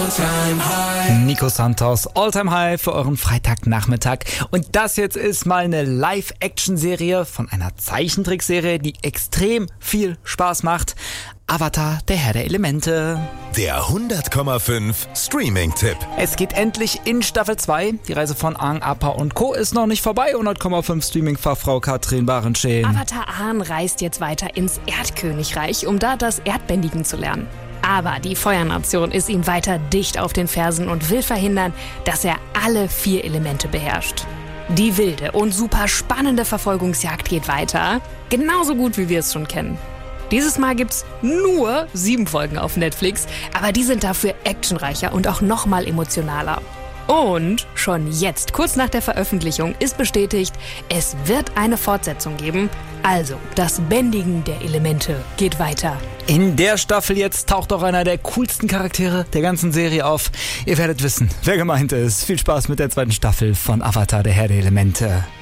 Nico Santos, All-Time High für euren Freitagnachmittag. Und das jetzt ist mal eine Live-Action-Serie von einer Zeichentrickserie, die extrem viel Spaß macht. Avatar, der Herr der Elemente. Der 100,5 Streaming-Tipp. Es geht endlich in Staffel 2. Die Reise von Aang, Appa und Co. ist noch nicht vorbei. 100,5 Streaming-Fachfrau Katrin Barenscheen. Avatar Aang reist jetzt weiter ins Erdkönigreich, um da das Erdbändigen zu lernen. Aber die Feuernation ist ihm weiter dicht auf den Fersen und will verhindern, dass er alle 4 Elemente beherrscht. Die wilde und super spannende Verfolgungsjagd geht weiter. Genauso gut, wie wir es schon kennen. Dieses Mal gibt's nur 7 Folgen auf Netflix, aber die sind dafür actionreicher und auch nochmal emotionaler. Und schon jetzt, kurz nach der Veröffentlichung, ist bestätigt, es wird eine Fortsetzung geben. Also, das Bändigen der Elemente geht weiter. In der Staffel jetzt taucht auch einer der coolsten Charaktere der ganzen Serie auf. Ihr werdet wissen, wer gemeint ist. Viel Spaß mit der 2. Staffel von Avatar, der Herr der Elemente.